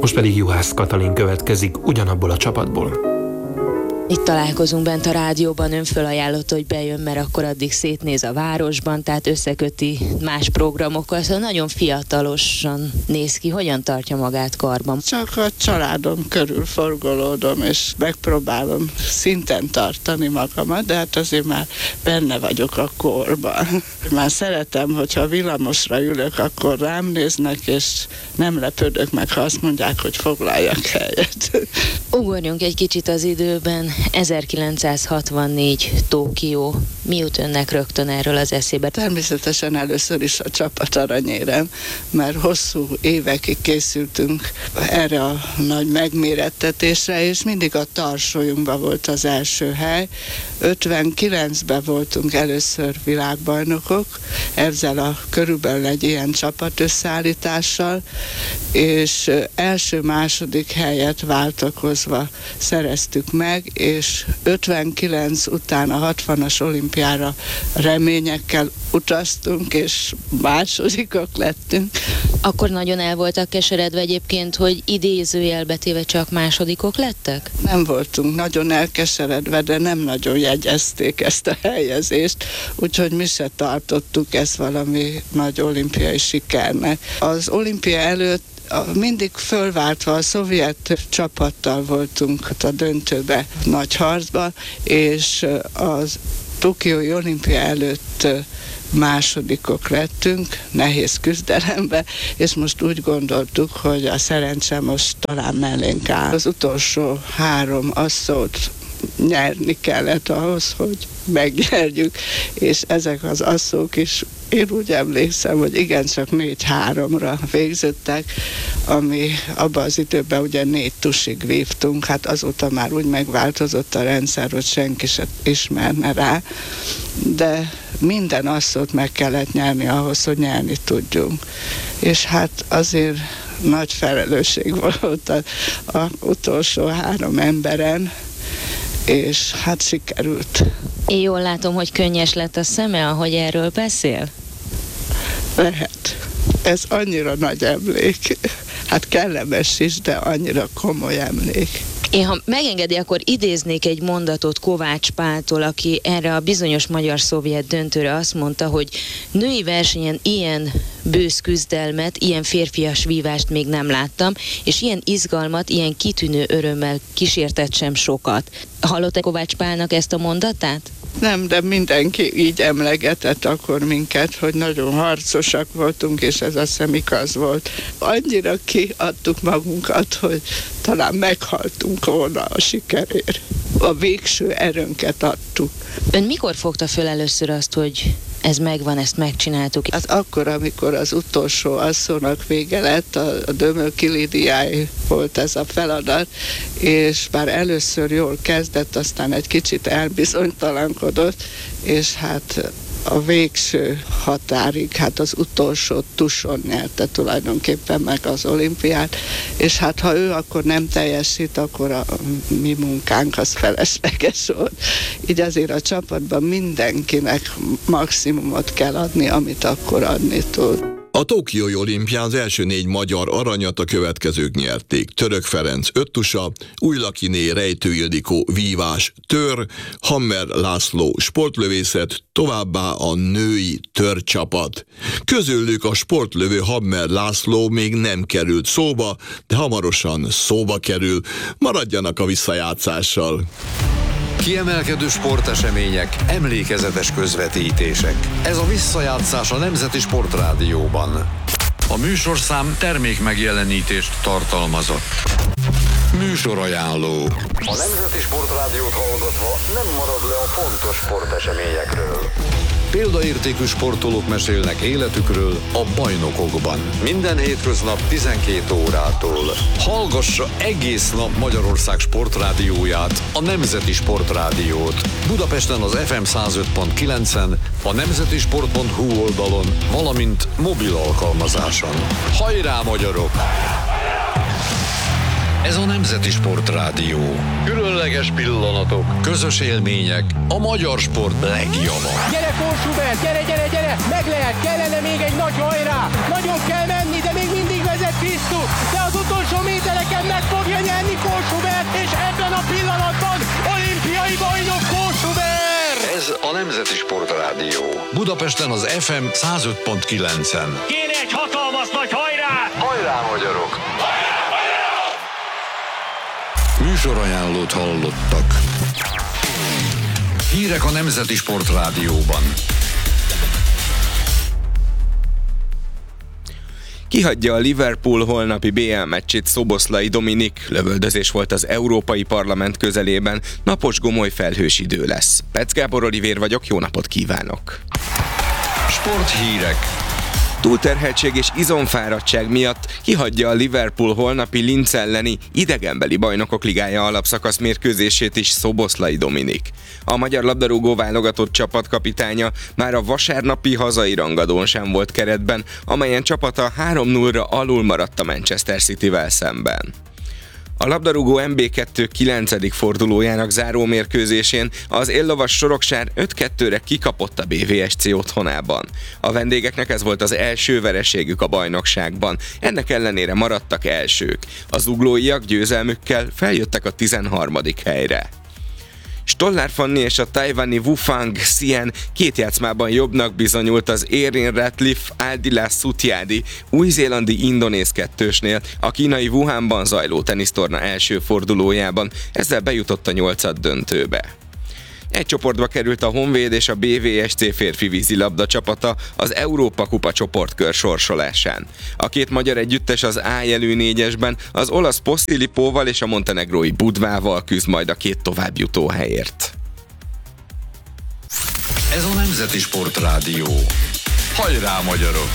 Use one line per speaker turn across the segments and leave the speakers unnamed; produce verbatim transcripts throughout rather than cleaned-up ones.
Most pedig Juhász Katalin következik ugyanabból a csapatból.
Itt találkozunk bent a rádióban, ön fölajánlott, hogy bejön, mert akkor addig szétnéz a városban, tehát összeköti más programokkal, szóval nagyon fiatalosan néz ki. Hogyan tartja magát karban?
Csak a családom körül forgolódom, és megpróbálom szinten tartani magamat, de hát azért már benne vagyok a korban. Már szeretem, hogyha villamosra ülök, akkor rám néznek, és nem lepődök meg, ha azt mondják, hogy foglaljak helyet.
Ugorjunk egy kicsit az időben. ezerkilencszázhatvannégy, Tokió. Mi jut önnek rögtön erről az eszébe?
Természetesen először is a csapat aranyérem, mert hosszú évekig készültünk erre a nagy megmérettetésre, és mindig a Tarsólyunkban volt az első hely. ötvenkilencben voltunk először világbajnokok, ezzel a körülbelül egy ilyen csapat összeállítással, és első-második helyet váltakozva szereztük meg, és ötvenkilenc után a hatvanas olimpiára reményekkel utaztunk, és másodikok lettünk.
Akkor nagyon el voltak keseredve egyébként, hogy idézőjelbe téve csak másodikok lettek?
Nem voltunk nagyon elkeseredve, de nem nagyon jegyezték ezt a helyezést, úgyhogy mi se tartottuk ezt valami nagy olimpiai sikernek. Az olimpia előtt mindig fölváltva a szovjet csapattal voltunk a döntőbe, nagy harcba, és az Tokiói olimpia előtt másodikok lettünk, nehéz küzdelembe, és most úgy gondoltuk, hogy a szerencse most talán mellénk áll. Az utolsó három asszót nyerni kellett ahhoz, hogy megnyerjük, és ezek az asszók is, én úgy emlékszem, hogy igencsak négy-háromra végződtek, ami abban az időben ugye négy tusig vívtunk, hát azóta már úgy megváltozott a rendszer, hogy senki sem ismerne rá, de minden asszót meg kellett nyerni ahhoz, hogy nyerni tudjunk. És hát azért nagy felelősség volt az utolsó három emberen, és hát sikerült.
Én jól látom, hogy könnyes lett a szeme, ahogy erről beszél?
Lehet. Ez annyira nagy emlék. Hát kellemes is, de annyira komoly emlék.
Én, ha megengedi, akkor idéznék egy mondatot Kovács Páltól, aki erre a bizonyos magyar-szovjet döntőre azt mondta, hogy női versenyen ilyen bősz küzdelmet, ilyen férfias vívást még nem láttam, és ilyen izgalmat, ilyen kitűnő örömmel kísértett sem sokat. Hallott-e Kovács Pálnak ezt a mondatát?
Nem, de mindenki így emlegetett akkor minket, hogy nagyon harcosak voltunk, és ez azt hiszem igaz volt. Annyira kiadtuk magunkat, hogy talán meghaltunk volna a sikerért. A végső erőnket adtuk.
Ön mikor fogta föl először azt, hogy ez megvan, ezt megcsináltuk?
Hát akkor, amikor az utolsó asszónak vége lett, a, a Dömölki Lidiáé volt ez a feladat, és már először jól kezdett, aztán egy kicsit elbizonytalankodott, és hát a végső határig, hát az utolsó tuson nyerte tulajdonképpen meg az olimpiát, és hát ha ő akkor nem teljesít, akkor a mi munkánk az felesleges volt. Így azért a csapatban mindenkinek maximumot kell adni, amit akkor adni tud.
A Tokiói olimpián az első négy magyar aranyat a következők nyerték. Török Ferenc öt tusa, Újlakiné Rejtő Ildikó vívás tör, Hammer László sportlövészet, továbbá a női törcsapat. Közülük a sportlövő Hammer László még nem került szóba, de hamarosan szóba kerül. Maradjanak a visszajátszással.
Kiemelkedő sportesemények, emlékezetes közvetítések. Ez a visszajátszás a Nemzeti Sportrádióban. A műsorszám termékmegjelenítést tartalmazott. Műsorajánló. A Nemzeti Sportrádiót hallgatva nem marad le a fontos sporteseményekről. Példaértékű sportolók mesélnek életükről a bajnokokban. Minden hétköznap tizenkét órától. Hallgassa egész nap Magyarország sportrádióját, a Nemzeti Sportrádiót. Budapesten az ef em száz öt pont kilencen, a nemzetisport pont hu oldalon, valamint mobil alkalmazáson. Hajrá, magyarok! Ez a Nemzeti Sportrádió. Különleges pillanatok, közös élmények, a magyar sport legjava.
Gyere, Kósubert, gyere, gyere, gyere! Meg lehet, kellene még egy nagy hajrá! Nagyon kell menni, de még mindig vezet Krisztus, de az utolsó méterek
Budapesten az ef em száz öt pont kilencen.
Kéne egy hatalmas nagy hajrá!
Hajrá, magyarok! Műsorajánlót hallottak. Hírek a Nemzeti Sportrádióban.
Kihagyja a Liverpool holnapi bé el meccsét Szoboszlai Dominik, lövöldözés volt az Európai Parlament közelében, napos gomoly felhős idő lesz. Pec Gábor Olivér vagyok, jó napot kívánok!
Sporthírek.
Túlterheltség és izomfáradtság miatt kihagyja a Liverpool holnapi Linz elleni idegenbeli bajnokok ligája alapszakasz mérkőzését is Szoboszlai Dominik. A magyar labdarúgó válogatott csapatkapitánya már a vasárnapi hazai rangadón sem volt keretben, amelyen csapata három nullra alul maradt a Manchester Cityvel szemben. A labdarúgó en bé kettő kilencedik fordulójának záró mérkőzésén az éllovas Soroksár öt kettőre kikapott a bé vé es cé otthonában. A vendégeknek ez volt az első vereségük a bajnokságban, ennek ellenére maradtak elsők. Az zuglóiak győzelmükkel feljöttek a tizenharmadik helyre. Stollár Fanni és a tajvani Wufang Xian két játszmában jobbnak bizonyult az Erin Ratcliffe Aldila Sutiadi új-zélandi indonéz kettősnél a kínai Wuhanban zajló tenisztorna első fordulójában, ezzel bejutott a nyolcad döntőbe. Egy csoportba került a Honvéd és a bé vé es cé férfi vízilabda csapata az Európa Kupa csoportkör sorsolásán. A két magyar együttes az A jelű négyesben az olasz Poszilipóval és a montenegrói Budvával küzd majd a két továbbjutó helyért.
Ez a Nemzeti Sportrádió. Hajrá, magyarok!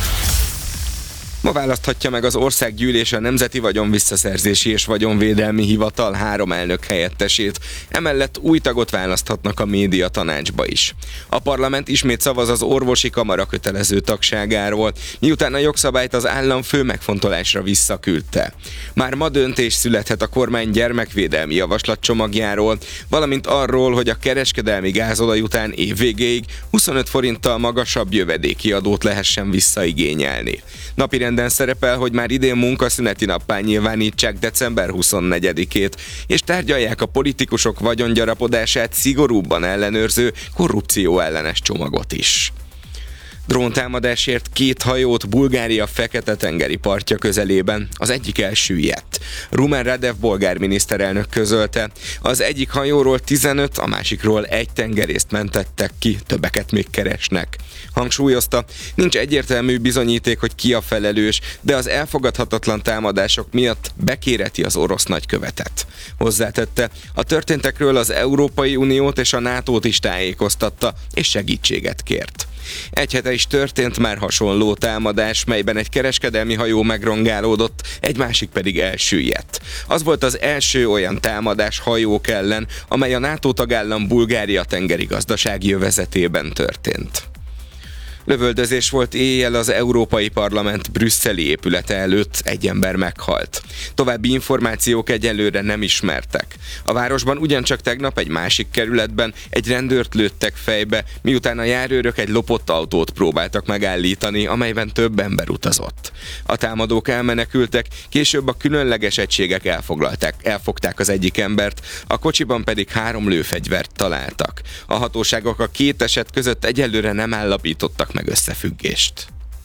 Ma választhatja meg az Országgyűlés a Nemzeti Vagyonvisszaszerzési és Vagyonvédelmi Hivatal három elnök helyettesét, emellett új tagot választhatnak a média tanácsba is. A parlament ismét szavaz az orvosi kamara kötelező tagságáról, miután a jogszabályt az államfő megfontolásra visszaküldte. Már ma döntés születhet a kormány gyermekvédelmi javaslatcsomagjáról, valamint arról, hogy a kereskedelmi gázolaj után évvégéig huszonöt forinttal magasabb jövedéki adót lehessen visszaigényelni. Napirenden szerepel, hogy már idén munkaszüneti nappá nyilvánítsák december huszonnegyedikét, és tárgyalják a politikusok vagyongyarapodását szigorúbban ellenőrző korrupció ellenes csomagot is. Dróntámadásért két hajót Bulgária Fekete-tengeri partja közelében, az egyik elsüllyedt. Rumen Radev bolgár miniszterelnök közölte, az egyik hajóról tizenöt, a másikról egy tengerészt mentettek ki, többeket még keresnek. Hangsúlyozta, nincs egyértelmű bizonyíték, hogy ki a felelős, de az elfogadhatatlan támadások miatt bekéreti az orosz nagykövetet. Hozzátette, a történtekről az Európai Uniót és a nátót is tájékoztatta, és segítséget kért. Egy hete is történt már hasonló támadás, melyben egy kereskedelmi hajó megrongálódott, egy másik pedig elsüllyedt. Az volt az első olyan támadás hajók ellen, amely a NATO tagállam Bulgária tengeri gazdasági övezetében történt. Lövöldözés volt éjjel az Európai Parlament brüsszeli épülete előtt, egy ember meghalt. További információk egyelőre nem ismertek. A városban ugyancsak tegnap egy másik kerületben egy rendőrt lőttek fejbe, miután a járőrök egy lopott autót próbáltak megállítani, amelyben több ember utazott. A támadók elmenekültek, később a különleges egységek elfoglalták, elfogták az egyik embert, a kocsiban pedig három lőfegyvert találtak. A hatóságok a két eset között egyelőre nem állapítottak meg összefüggést.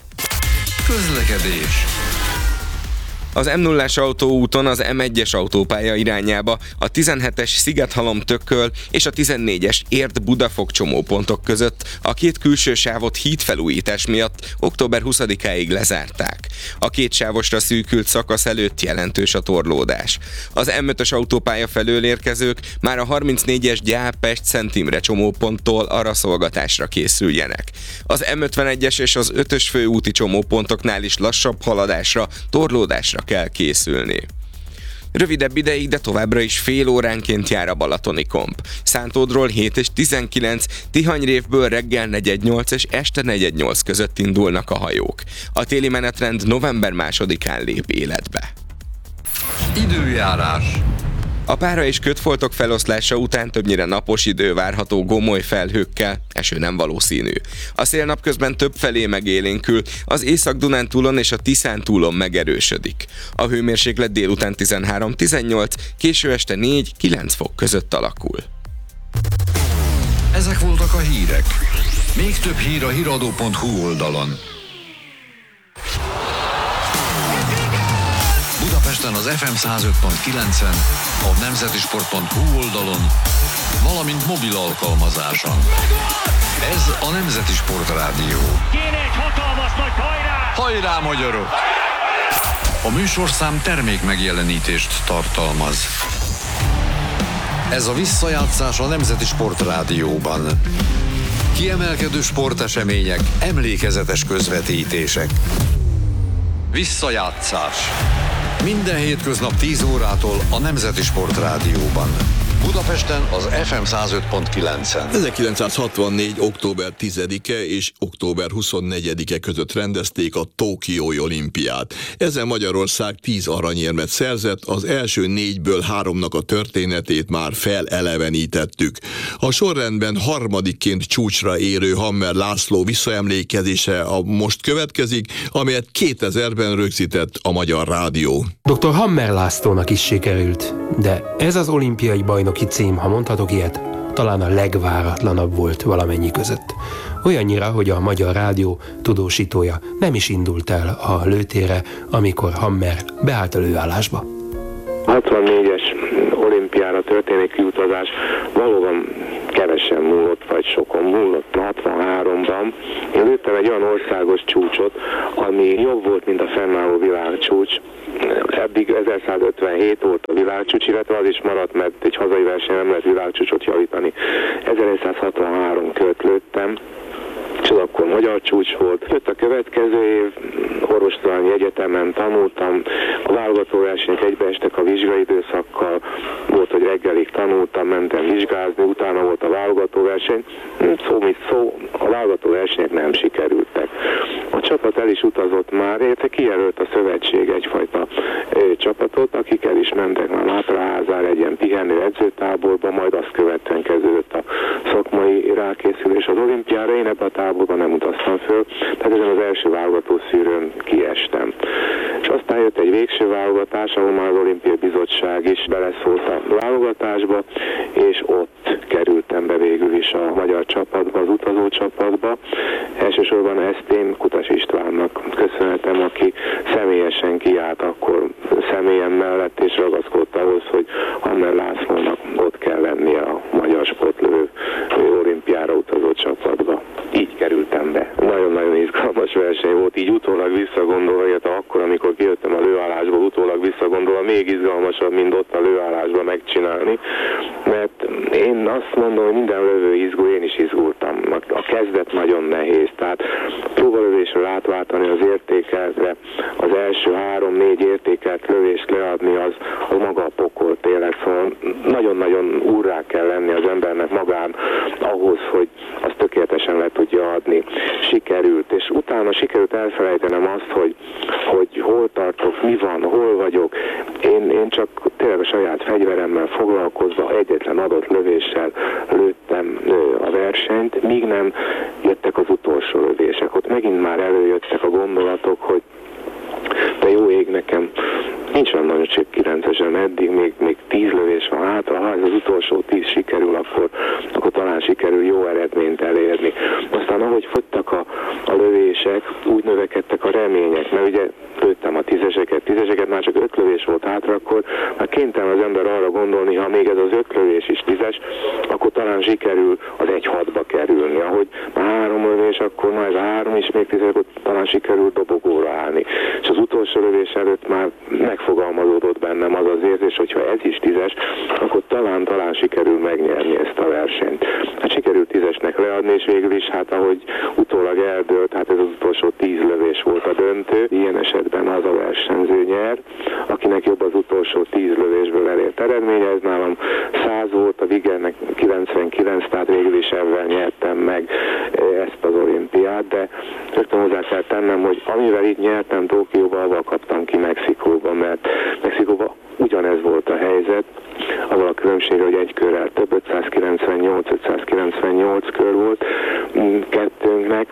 Közlekedés.
Az em nullás autóúton az em egyes autópálya irányába a tizenhetes Szigethalom-Tököl és a tizennégyes Érd-Budafok csomópontok között a két külső sávot hídfelújítás miatt október huszadikáig lezárták. A két sávosra szűkült szakasz előtt jelentős a torlódás. Az em ötös autópálya felől érkezők már a harmincnégyes Gyál-Pest-Szent Imre csomóponttól araszolgatásra készüljenek. Az em ötvenegyes és az ötös főúti csomópontoknál is lassabb haladásra, torlódásra kell készülni. Rövidebb ideig, de továbbra is fél óránként jár a balatoni komp. Szántódról hét és tizenkilenc, Tihanyrévből reggel negyvennyolc és este negyvennyolc között indulnak a hajók. A téli menetrend november másodikán lép életbe.
Időjárás.
A pára és kötfoltok feloszlása után többnyire napos idő várható gomoly felhőkkel, eső nem valószínű. A szél napközben többfelé megélénkül, az Észak-Dunántúlon és a Tiszántúlon megerősödik. A hőmérséklet délután tizenhárom-tizennyolc, késő este négy-kilenc fok között alakul.
Ezek voltak a hírek. Még több hír a híradó pont hu oldalon. Budapesten az ef em száz öt pont kilencen, a nemzetisport pont hu oldalon, valamint mobil alkalmazáson. Ez a Nemzeti Sport Rádió.
Kéne egy hatalmas nagy hajrá!
Hajrá, magyarok! A műsorszám termék megjelenítést tartalmaz. Ez a visszajátszás a Nemzeti Sport Rádióban. Kiemelkedő sportesemények, emlékezetes közvetítések. Visszajátszás. Minden hétköznap tíz órától a Nemzeti Sport Rádióban. Budapesten az ef em száz öt pont kilencen.
ezerkilencszázhatvannégy. október tizedike és október huszonnegyedike között rendezték a Tokiói olimpiát. Ezen Magyarország tíz aranyérmet szerzett, az első négyből háromnak a történetét már felelevenítettük. A sorrendben harmadikként csúcsra érő Hammer László visszaemlékezése a most következik, amelyet kétezerben rögzített a Magyar Rádió.
doktor Hammer Lászlónak is sikerült, de ez az olimpiai bajnoki cím, ha mondhatok ilyet, talán a legváratlanabb volt valamennyi között. Olyannyira, hogy a Magyar Rádió tudósítója nem is indult el a lőtérre, amikor Hammer beállt a lőállásba.
hatvannégyes olimpiára történik kiutazás valóban kevesen múlott, vagy sokon múlott. hatvanháromban én lőttem egy olyan országos csúcsot, ami jobb volt, mint a fennálló világcsúcs. Eddig ezerszázötvenhét volt a világcsúcs, illetve az is maradt, mert egy hazai versenyen nem lehet világcsúcsot javítani. ezeregyszázhatvanhárom költ lőttem, és az akkor magyar csúcs volt. Jött a következő év, orvostudományi egyetemen tanultam, a válogatóversenyek egybeestek a vizsgaidőszakkal, volt, hogy reggelig tanultam, mentem vizsgázni, utána volt a válogatóverseny, szó mint szó, a válogatóversenyek nem sikerültek. A csapat el is utazott már, érte kijelölt a szövetség egyfajta ö, csapatot, akik el is mentek már Mátraházára egy ilyen pihenő edzőtáborba, majd azt követően kezdődött a szakmai rákészülés az olimpiára. Én ebben a táborban nem utaztam föl, tehát ezen az első válogatószűrőn kiestem. És aztán jött egy végső válogatás, ahol már az Olimpiai Bizottság is beleszólt a válogatásba, és ott kerültem be végül is a magyar csapatba, az utazó csapatba. Elsősorban ezt én Kutas Istvánnak köszönhetem, aki személyesen kiállt akkor személyem mellett, és ragaszkodott ahhoz, hogy Hammer Lászlónak ott kell lennie a magyar sportlövő olimpiára utazó csapatba. Így kerültem be. Nagyon-nagyon izgalmas verseny volt, így utólag visszagondolva, illetve akkor, amikor kijöttem a lőállásból, utólag visszagondolva, még izgalmasabb, mint ott a lőállásba megcsinálni, mert én azt mondom, hogy minden lövő izgul, én is izgultam. A kezdet nagyon nehéz, tehát próbalövésről átváltani az értékeltre, az első három-négy értékelt lövést leadni, az, az maga a pokol tényleg, szóval nagyon-nagyon úrrá kell lenni az embernek magán ahhoz, hogy azt tökéletesen le tudja adni. Sikerült, és utána sikerült elfelejtenem azt, hogy, hogy hol tartok, mi van, hol vagyok. Én, én csak tényleg a saját fegyveremmel foglalkozva egyetlen adott lövéssel lőttem a versenyt, míg nem jöttek az utolsó lövések. Ott megint már előjöttek a gondolatok, hogy de jó ég, nekem nincs olyan nagyon csép kilencesen, eddig még, még tíz lövés van hátra, ha ez az utolsó tíz sikerül, akkor, akkor talán sikerül jó eredményt elérni. Aztán ahogy fogytak a, a lövések, úgy növekedtek a remények, mert ugye lőttem a tízeseket, tízeseket, már csak öt lövés volt hátra, akkor már kénytelen az ember arra gondolni, ha még ez az öt lövés is tízes, akkor talán sikerül az egy hatba kerülni. Ahogy már három lövés, akkor már ez a három is még tízes, akkor talán sikerül dobogóra állni. És az utolsó lövés előtt már megfogalmazódott bennem az az érzés, hogyha ez is tízes, akkor talán, talán sikerül megnyerni ezt a versenyt. Hát sikerült tízesnek leadni, és végül is, hát ahogy utólag eldőlt, hát ez az utolsó tíz lövés volt a döntő. Ilyen esetben az a versenyző nyer, akinek jobb az utolsó tíz lövésből elért eredménye. Ez nálam száz volt, a Vigernek kilencvenkilenc, tehát végül is ebben nyertem meg ezt az olimpiát, de rögtön hozzá kell tennem, hogy amivel itt nyertem Tokióban, avval kaptam ki Mexikóban, mert Mexikóban ugyanez volt a helyzet, azzal a különbség, hogy egy körrel több, ötszázkilencvennyolc ötszázkilencvennyolc kör volt kettőnknek,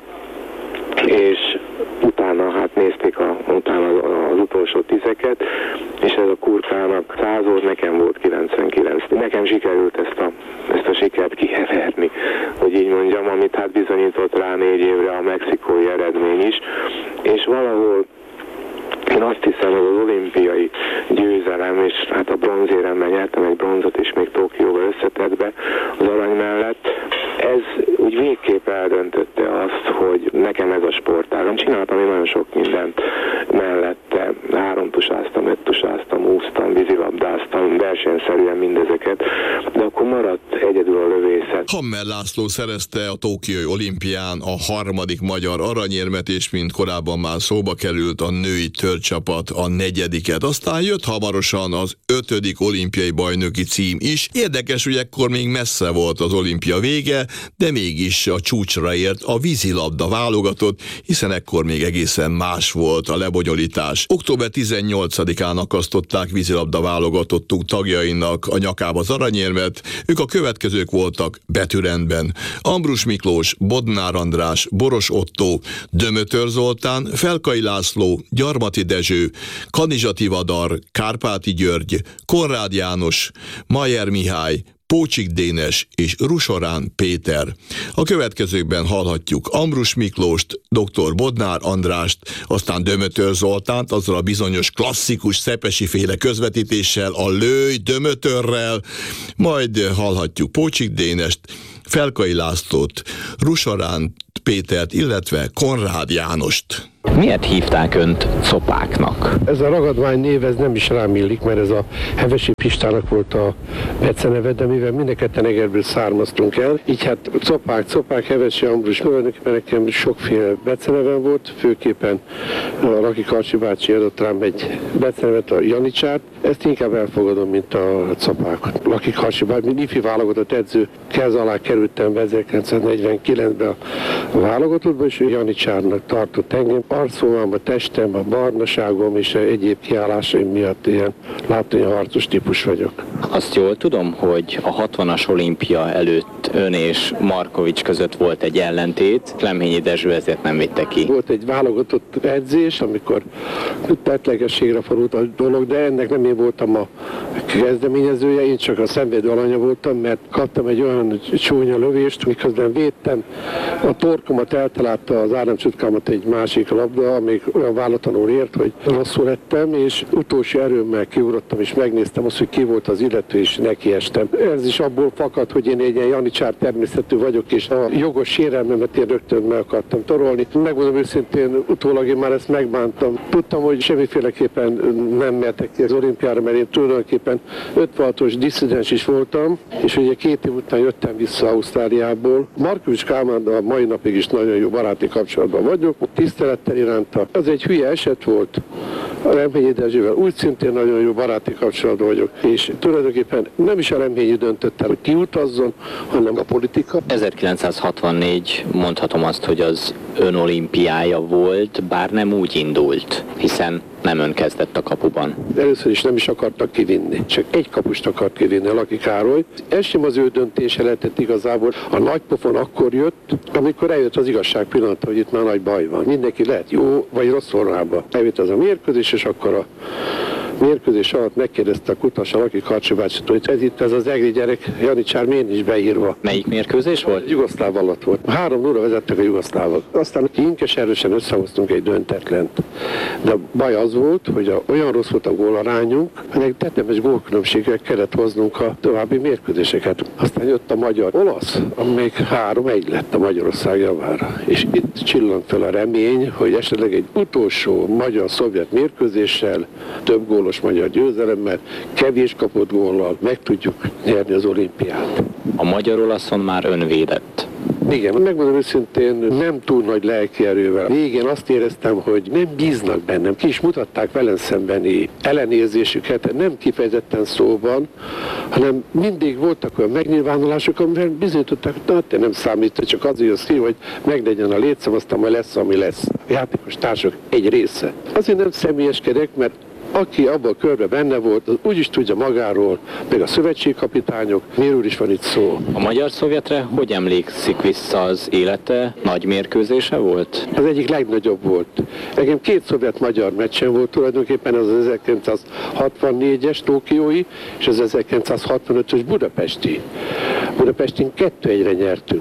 és utána hát nézték a, utána az utolsó tizeket, és ez a kurkának száz volt, nekem volt kilencvenkilenc. Nekem sikerült ezt a, ezt a sikert kiheverni, hogy így mondjam, amit hát bizonyított rá, négy évre a mexikói eredmény is, és valahol én azt hiszem, hogy az olimpiai győzelem, és hát a bronzéremmel nyertem egy bronzot is még Tokióba összetettbe az arany mellett, ez úgy végképp eldöntötte azt, hogy nekem ez a sportágam. Csináltam én nagyon sok mindent mellette, háromtusáztam, öttusáztam, úsztam, vízilabdáztam, versenyszerűen mindezeket, de akkor maradt egyedül a lövészet.
Hammer László szerezte a tokiói olimpián a harmadik magyar aranyérmet, és mint korábban már szóba került, a női törcsapat a negyediket. Aztán jött hamarosan az ötödik olimpiai bajnoki cím is. Érdekes, hogy ekkor még messze volt az olimpia vége, de mégis a csúcsra ért a vízilabda válogatott, hiszen ekkor még egészen más volt a lebonyolítás. október tizennyolcadikán akasztották vízilabda válogatottunk tagjainak a nyakába az aranyérmet. Ők a következők voltak betűrendben: Ambrus Miklós, Bodnár András, Boros Ottó, Dömötör Zoltán, Felkai László, Gyarmati Dezső, Kanizsa Tivadar, Kárpáti György, Konrád János, Mayer Mihály, Pócsik Dénes és Rusorán Péter. A következőkben hallhatjuk Ambrus Miklóst, dr. Bodnár Andrást, aztán Dömötör Zoltánt, azzal a bizonyos klasszikus szepesi-féle közvetítéssel, a Lőj Dömötörrel, majd hallhatjuk Pócsik Dénest, Felkai Lászlót, Rusorán Pétert, illetve Konrád Jánost.
Miért hívták önt Copáknak?
Ez a ragadvány név, ez nem is rám illik, mert ez a Hevesi Pistának volt a beceneve, de mivel mindenketten Egerből származtunk el, így hát Copák, Copák, Hevesi, Ambrus, tulajdonképpen nekem sokféle becenevem volt, főképpen a Raki Karcsi bácsi adott rám egy becenevet, a Janicsárt, ezt inkább elfogadom, mint a Copákot. Raki Karcsi bácsi, mint ifi válogatott edző, kez alá kerültem be ezerkilencszáznegyvenkilencben a válogatottba, és Janicsárnak tartott engem. Arcomban, a testem, a barnaságom és egyéb kiállásaim miatt ilyen látványharcos típus vagyok.
Azt jól tudom, hogy a hatvanas olimpia előtt ön és Markovics között volt egy ellentét, Klemhényi Dezső ezért nem vitte ki.
Volt egy válogatott edzés, amikor tettlegességre fordult a dolog, de ennek nem én voltam a kezdeményezője, én csak a szenvedő alanya voltam, mert kaptam egy olyan csúnya lövést, miközben védtem, a torkomat eltalálta az áramcsutkámat egy másik labda, amíg olyan váratlanul ért, hogy rosszul lettem, és utolsó erőmmel kiugrottam, és megnéztem azt, hogy ki volt az illető, és nekiestem. Ez is abból fakad, hogy én egy ilyen Janicsár természetű vagyok, és a jogos sérelmemet én rögtön meg akartam torolni. Megmondom őszintén, utólag én már ezt megbántam. Tudtam, hogy semmiféleképpen nem mehetek ki az olimpiára, mert én tulajdonképpen ötvenhatos disszidens is voltam, és ugye két év után jöttem vissza Ausztráliából. Markovics Kálmánnal a mai napig is nagyon jó baráti kapcsolatban vagyok, tisztelettel iránta. Az egy hülye eset volt. A Remhényi Dezsővel úgy szintén nagyon jó baráti kapcsolatban vagyok, és tulajdonképpen nem is a Remhényi döntött el, hogy kiutazzon, hanem a politika.
ezerkilencszázhatvannégy, mondhatom azt, hogy az ön olimpiája volt, bár nem úgy indult, hiszen nem ön kezdett a kapuban.
Először is nem is akartak kivinni, csak egy kapust akart kivinni, a Laki Károly. Ez sem az ő döntése lehetett igazából. A nagy pofon akkor jött, amikor eljött az igazság pillanata, hogy itt már nagy baj van. Mindenki lehet jó vagy rossz formába. Eljött az a mérkőzés, és akkor a mérkőzés alatt megkérdezte a kutas a Laki Karcsi bácsit, hogy ez itt ez az egri gyerek, Janicsár miért nincs beírva.
Melyik mérkőzés volt?
Jugoszláv alatt volt. Három nulla vezettek a jugoszlávok. Aztán inkes erősen összehoztunk egy döntetlent. De a baj az volt, hogy a, olyan rossz volt a gólarányunk, hogy tetemes gólkülönbséggel kellett hoznunk a további mérkőzéseket. Aztán jött a magyar-olasz, amelyik három egy lett a Magyarország javára. És itt csillant fel a remény, hogy esetleg egy utolsó magyar-szovjet mérkőzéssel több gólos magyar győzelemmel, kevés kapott góllal meg tudjuk nyerni az olimpiát.
A magyar-olaszon már ön védett.
Igen, megmondom őszintén, nem túl nagy lelki erővel. Végén azt éreztem, hogy nem bíznak bennem. Ki is mutatták velem szembeni ellenérzésüket, nem kifejezetten szóban, hanem mindig voltak olyan megnyilvánulások, amivel bizonyították, hogy na, te nem számít, csak azért jössz ki, hogy meglegyen a létszám, aztán majd lesz, ami lesz. A játékos társak egy része. Azért nem személyeskedek, mert aki abban a körben benne volt, az úgyis tudja magáról, meg a szövetségkapitányok, miről is van itt szó.
A magyar-szovjetre hogy emlékszik vissza az élete? Nagy mérkőzése volt?
Az egyik legnagyobb volt. Engem két szovjet-magyar meccsen volt tulajdonképpen, az ezerkilencszázhatvannégyes tokiói, és az ezerkilencszázhatvanötös budapesti. Budapestén kettő egyre nyertünk.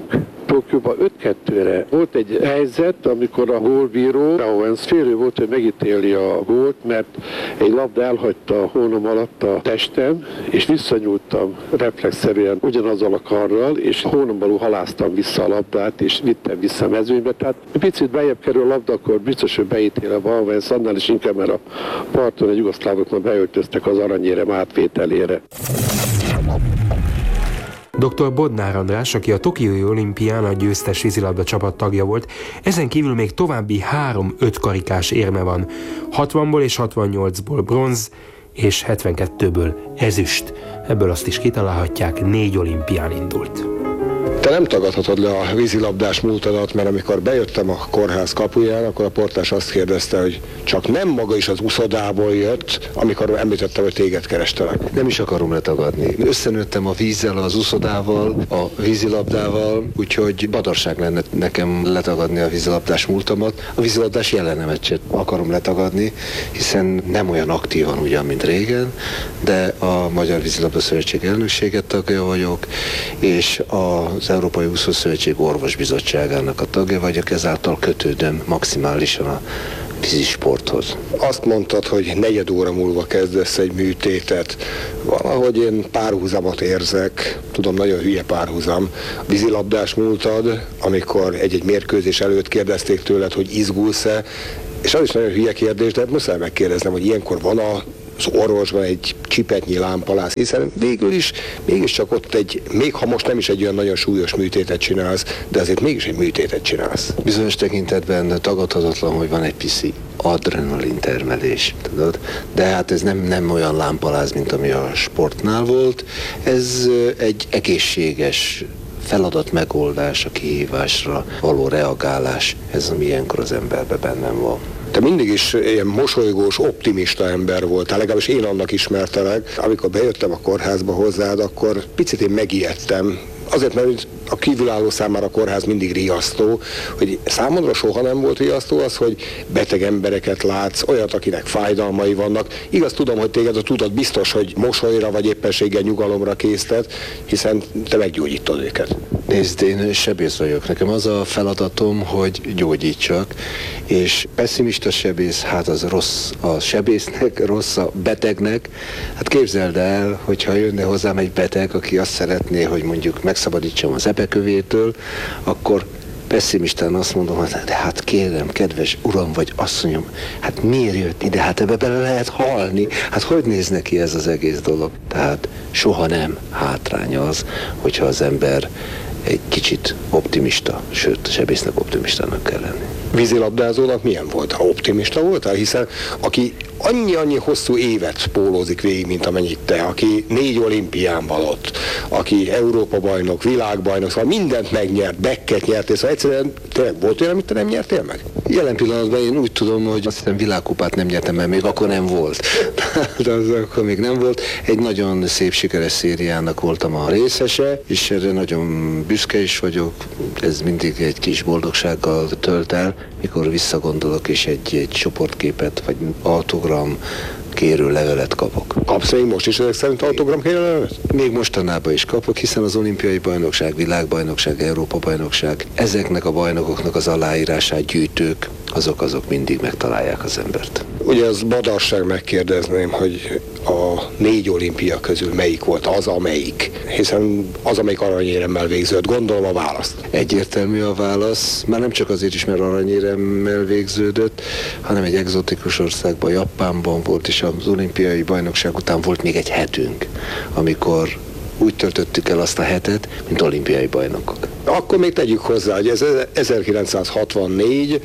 Tokióban öt kettőre. Volt egy helyzet, amikor a gólbíró, Owens félő volt, hogy megítéli a gólt, mert egy labda elhagyta a hónom alatt a testem, és visszanyúltam reflexzerűen ugyanazzal a karral, és a hónombalul haláztam vissza a labdát, és vittem vissza a mezőnybe. Tehát picit bejebb kerül a labda, akkor biztos, hogy beítélem a Owens, annál is inkább, mert a parton egy jugoszlávoknak beöltöztek az aranyérem átvételére.
doktor Bodnár András, aki a tokiói olimpián a győztes vízilabda csapat tagja volt, ezen kívül még további három ötkarikás érme van. hatvanból és hatvannyolcból bronz, és hetvenkettőből ezüst. Ebből azt is kitalálhatják, négy olimpián indult.
Te nem tagadhatod le a vízilabdás múltadat, mert amikor bejöttem a kórház kapuján, akkor a portás azt kérdezte, hogy csak nem maga is az uszodából jött, amikor említettem, hogy téged kerestelek.
Nem is akarom letagadni. Összenőttem a vízzel, az uszodával, a vízilabdával, úgyhogy badarság lenne nekem letagadni a vízilabdás múltamat. A vízilabdás jelenemet sem akarom letagadni, hiszen nem olyan aktívan ugyan, mint régen, de a Magyar Vízilabda Szövetség elnöksége tagja vagyok, és az Európai Úszószövetség Orvosbizottságának a tagja vagyok, ezáltal kötődöm maximálisan a vízisporthoz.
Azt mondtad, hogy negyed óra múlva kezdesz egy műtétet. Valahogy én párhuzamot érzek, tudom, nagyon hülye párhuzam. A vízilabdás múltad, amikor egy-egy mérkőzés előtt kérdezték tőled, hogy izgulsz-e, és az is nagyon hülye kérdés, de muszáj megkérdeznem, hogy ilyenkor van a az orvosban egy csipetnyi lámpalász, hiszen végül is mégiscsak ott egy, még ha most nem is egy olyan nagyon súlyos műtétet csinálsz, de azért mégis egy műtétet csinálsz.
Bizonyos tekintetben tagadhatatlan, hogy van egy pici adrenalin termelés, tudod? De hát ez nem, nem olyan lámpaláz, mint ami a sportnál volt. Ez egy egészséges feladat megoldás, a kihívásra való reagálás, ez ami ilyenkor az emberben bennem van.
Te mindig is ilyen mosolygós, optimista ember voltál, legalábbis én annak ismertelek. Amikor bejöttem a kórházba hozzád, akkor picit én megijedtem. Azért, mert a kívülálló számára a kórház mindig riasztó, hogy számodra soha nem volt riasztó az, hogy beteg embereket látsz, olyat, akinek fájdalmai vannak. Igaz, tudom, hogy téged a tudat biztos, hogy mosolyra vagy éppenséggel nyugalomra késztet, hiszen te meggyógyítod őket.
Nézd, én sebész vagyok. Nekem az a feladatom, hogy gyógyítsak, és pessimista sebész, hát az rossz a sebésznek, rossz a betegnek. Hát képzeld el, hogyha jönne hozzám egy beteg, aki azt szeretné, hogy mondjuk megszabadítsam az epekövétől, akkor pessimistán azt mondom, hogy de hát kérem, kedves uram vagy asszonyom, hát miért jött ide? Hát ebbe bele lehet halni. Hát hogy néz neki ez az egész dolog? Tehát soha nem hátránya az, hogyha az ember egy kicsit optimista, sőt, sebésznek optimistának kell lenni.
Vízilabdázónak milyen volt? Ha optimista voltál? Hiszen aki annyi-annyi hosszú évet pólózik végig, mint amennyit te, aki négy olimpián van ott, aki Európa-bajnok, világbajnok, szóval mindent megnyert, Becket nyert, és szóval egyszerűen tényleg volt olyan, amit te nem nyertél meg?
Jelen pillanatban én úgy tudom, hogy azt hiszem világkupát nem nyertem, mert még akkor nem volt. De az akkor még nem volt. Egy nagyon szép sikeres szériának voltam a részese, és erre nagyon büszke is vagyok. Ez mindig egy kis boldogsággal tölt el, mikor visszagondolok, és egy, egy csoportképet, vagy autogram kérő levelet kapok.
Kapsz még most is ezek szerint autogram kérő levelet?
Még mostanában is kapok, hiszen az olimpiai bajnokság, világbajnokság, Európa-bajnokság, ezeknek a bajnokoknak az aláírását gyűjtők, azok azok mindig megtalálják az embert.
Ugye az badarság megkérdezném, hogy a négy olimpia közül melyik volt az, amelyik? Hiszen az, amelyik aranyéremmel végződött, gondolom a választ.
Egyértelmű a válasz, már nem csak azért is, mert aranyéremmel végződött, hanem egy egzotikus országban, Japánban volt, és az olimpiai bajnokság után volt még egy hetünk, amikor úgy töltöttük el azt a hetet, mint olimpiai bajnokok.
Akkor még tegyük hozzá, hogy ez ezerkilencszázhatvannégy,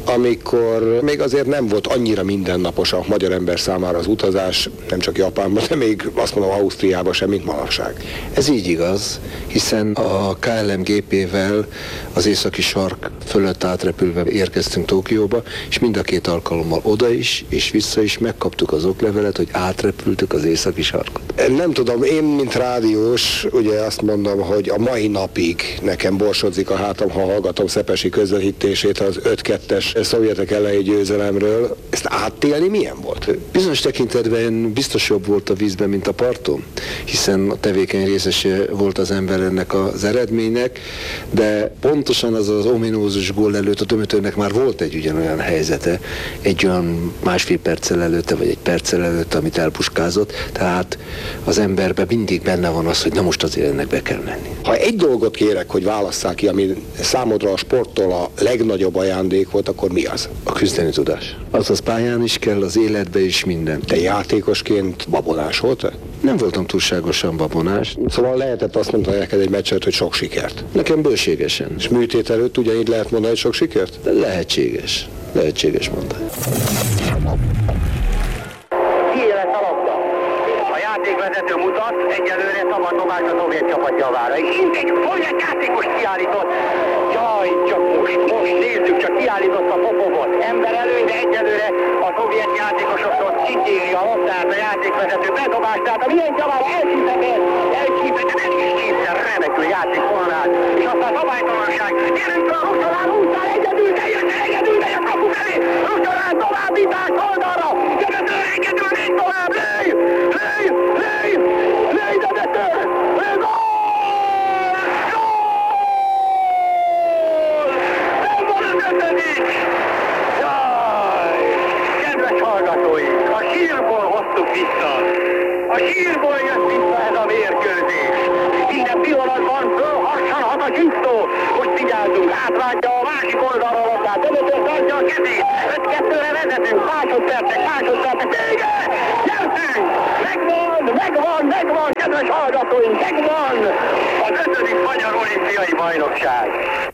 amikor még azért nem volt annyira mindennapos a magyar ember számára az utazás, nem csak Japánban, de még azt mondom Ausztriában sem, mint manapság.
Ez így igaz, hiszen a ká el em gé pé-vel az északi sark fölött átrepülve érkeztünk Tokióba, és mind a két alkalommal oda is, és vissza is megkaptuk az oklevelet, hogy átrepültük az északi sarkot.
Nem tudom, én, mint rádiós, ugye azt mondom, hogy a mai napig nekem nekem borsodzik a hátam, ha hallgatom Szepesi közvetítését az öt kettes szovjetek elleni győzelemről. Ezt átélni milyen volt?
Bizonyos tekintetben biztos jobb volt a vízben, mint a parton, hiszen a tevékeny részese volt az ember ennek az eredménynek, de pontosan az az ominózus gól előtt a Dömötörnek már volt egy ugyanolyan helyzete, egy olyan másfél perccel előtte, vagy egy perccel előtte, amit elpuskázott, tehát az emberben mindig benne van az, hogy na most azért ennek be kell menni.
Ha egy dolgot kérek, hogy válasszák ki, ami számodra a sporttól a legnagyobb ajándék volt, akkor mi az?
A küzdeni tudás. Azaz pályán is kell, az életbe is minden.
Te játékosként babonás voltál?
Nem voltam túlságosan babonás.
Szóval lehetett azt mondani neked egy meccset, hogy sok sikert?
Nekem bőségesen.
És műtét előtt ugyanígy lehet mondani, hogy sok sikert?
De lehetséges. Lehetséges mondani.
Kiélet a labda. A játékvezető mutat, egyelőre szabad dobás a szovjet csapat javára. És itt egy szovjet játékos kiállított. Jaj, csak most, most nézzük, csak kiállított a Popovot. Ember előny, de egyelőre a szovjet játékosoktól kitéri a labdát a játékvezető bedobás. Tehát a milyen javára elcsípetett, elcsípetett, el is kétszer remekül játék vonalát. És aztán szabálytalanság. Gyerünk fel a Ruszolán útán, egyedül, de jön, egyedül, de jön kapu felé. Ruszolán továbbítás oldalra. Dömötör egyedül, négy tovább, lőj, lőj, lőj, lőj, Dömötör, lőj, gól! Kedves hallgatóink, a sírból hoztuk vissza. A sírból jött vissza ez a mérkőzés. Minden pillanatban fölhassanhat a csisztó. Most figyeltünk, átrágja a másik oldalra a labdát. Dömötör tartja a kezét. öt kettőre vezetünk. Másodpercek, másodpercek. Vége! Nyertünk! Megvan, megvan, megvan, kedves hallgatóink, megvan! Az ötödik magyar olimpiai bajnokság.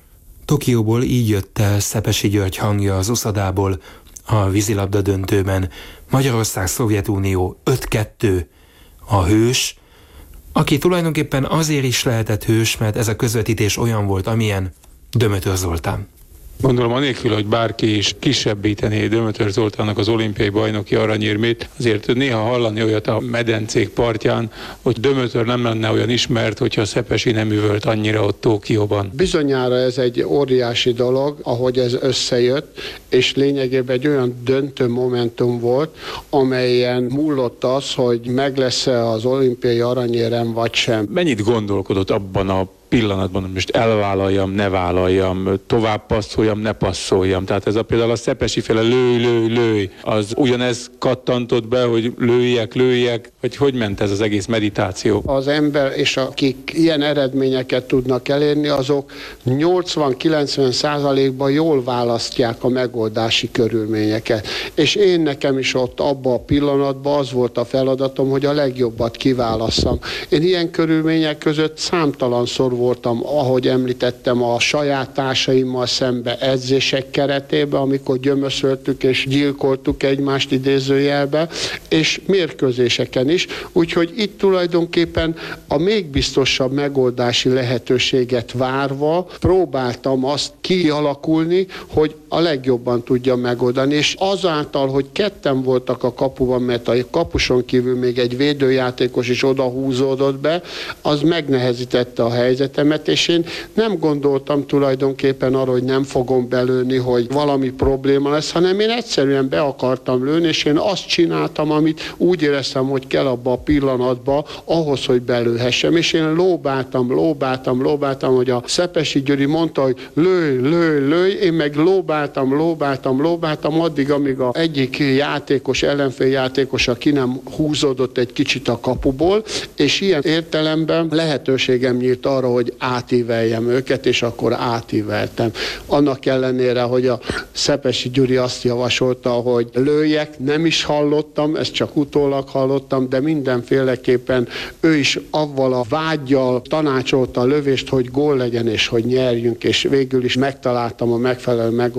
Tokióból így jött el Szepesi György hangja az uszadából a vízilabda döntőben. Magyarország-Szovjetunió öt kettő a hős, aki tulajdonképpen azért is lehetett hős, mert ez a közvetítés olyan volt, amilyen Dömötör Zoltán.
Gondolom anélkül, hogy bárki is kisebbítené Dömötör Zoltánnak az olimpiai bajnoki aranyérmét, azért néha hallani olyat a medencék partján, hogy Dömötör nem lenne olyan ismert, hogyha Szepesi nem üvölt annyira ott Tokióban.
Bizonyára ez egy óriási dolog, ahogy ez összejött, és lényegében egy olyan döntő momentum volt, amelyen múlott az, hogy meg lesz-e az olimpiai aranyérem vagy sem.
Mennyit gondolkodott abban a pillanatban, hogy most elvállaljam, ne vállaljam, tovább passzoljam, ne passzoljam. Tehát ez a például a Szepesi féle lőj, lőj, lőj, az ugyanez kattantott be, hogy lőjek, lőjek, vagy hogy ment ez az egész meditáció?
Az ember, és akik ilyen eredményeket tudnak elérni, azok nyolcvan-kilencven százalékban jól választják a megoldási körülményeket. És én nekem is ott abban a pillanatban az volt a feladatom, hogy a legjobbat kiválasszam. Én ilyen körülmények között számtalanszor voltam, ahogy említettem, a saját társaimmal szembe edzések keretében, amikor gyömöszöltük és gyilkoltuk egymást idézőjelbe, és mérkőzéseken is. Úgyhogy itt tulajdonképpen a még biztosabb megoldási lehetőséget várva próbáltam azt kialakulni, hogy a legjobban tudja megoldani. És azáltal, hogy ketten voltak a kapuban, mert a kapuson kívül még egy védőjátékos is odahúzódott be, az megnehezítette a helyzetemet, és én nem gondoltam tulajdonképpen arra, hogy nem fogom belőni, hogy valami probléma lesz, hanem én egyszerűen be akartam lőni, és én azt csináltam, amit úgy éreztem, hogy kell abba a pillanatba ahhoz, hogy belőhessem. És én lóbáltam, lóbáltam, lóbáltam, hogy a Szepesi Gyuri mondta, hogy lőj, lőj, lőj, én meg lóbáltam, lóbáltam, lóbáltam, addig, amíg a egyik játékos, ellenfél játékos, aki nem húzódott egy kicsit a kapuból, és ilyen értelemben lehetőségem nyílt arra, hogy átíveljem őket, és akkor átíveltem. Annak ellenére, hogy a Szepesi Gyuri azt javasolta, hogy lőjek, nem is hallottam, ezt csak utólag hallottam, de mindenféleképpen ő is avval a vággyal tanácsolta a lövést, hogy gól legyen, és hogy nyerjünk, és végül is megtaláltam a megfelelő megoldást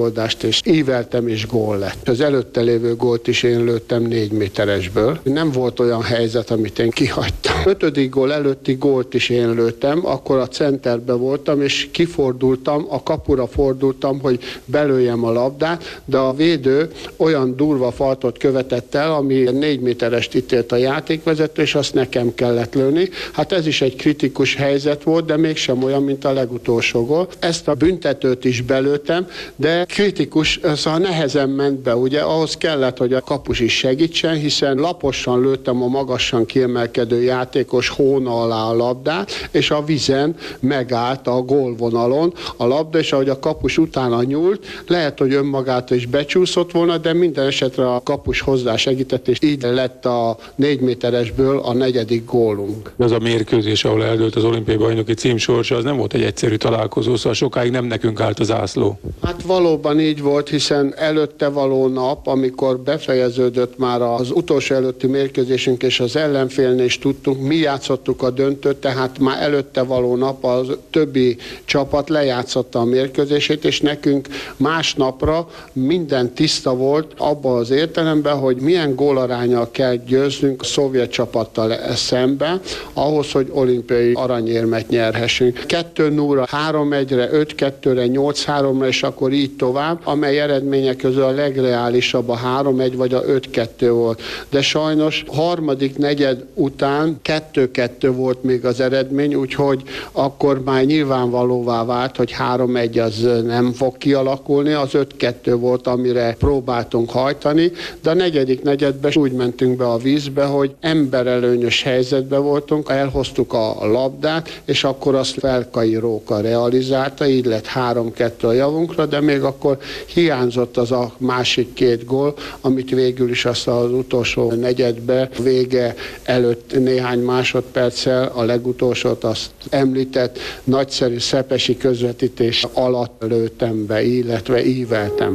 megoldást, és íveltem, és gól lett. Az előtte lévő gólt is én lőttem négy méteresből. Nem volt olyan helyzet, amit én kihagytam. Ötödik gól előtti gólt is én lőttem, akkor a centerbe voltam, és kifordultam, a kapura fordultam, hogy belőjem a labdát, de a védő olyan durva faltot követett el, ami négy méterest ítélt a játékvezető, és azt nekem kellett lőni. Hát ez is egy kritikus helyzet volt, de mégsem olyan, mint a legutolsó gól. Ezt a büntetőt is belőttem, de kritikus, szóval nehezen ment be, ugye ahhoz kellett, hogy a kapus is segítsen, hiszen laposan lőttem a magasan kiemelkedő játékos hóna alá a labdát, és a vizen megállt a gólvonalon a labda, és ahogy a kapus utána nyúlt, lehet, hogy önmagától is becsúszott volna, de minden esetre a kapus hozzá segített, és így lett a négy méteresből a negyedik gólunk.
Az a mérkőzés, ahol eldőlt az olimpiai bajnoki cím sorsa, az nem volt egy egyszerű találkozó, szóval sokáig nem nekünk állt az ászló.
Hát valóban így volt, hiszen előtte való nap, amikor befejeződött már az utolsó előtti mérkőzésünk, és az ellenfélnél is tudtunk, mi játszottuk a döntőt, tehát már előtte való nap az többi csapat lejátszotta a mérkőzését, és nekünk másnapra minden tiszta volt abban az értelemben, hogy milyen gólaránnyal kell győznünk a szovjet csapattal szemben, ahhoz, hogy olimpiai aranyérmet nyerhessünk. kettő nulla, három egyre, öt kettőre, nyolc háromra, és akkor így tovább, amely eredmények közül a legreálisabb a három egy vagy a öt kettő volt. De sajnos harmadik negyed után kettő kettő volt még az eredmény, úgyhogy akkor már nyilvánvalóvá vált, hogy három egy az nem fog kialakulni, az öt kettő volt, amire próbáltunk hajtani, de a negyedik negyedben úgy mentünk be a vízbe, hogy emberelőnyös helyzetben voltunk, elhoztuk a labdát, és akkor azt Felkai Róka realizálta, így lett három kettő a javunkra, de még akkor hiányzott az a másik két gól, amit végül is azt az utolsó negyedbe vége előtt néhány másodperccel, a legutolsót azt említett nagyszerű szepesi közvetítés alatt lőttem be, illetve íveltem.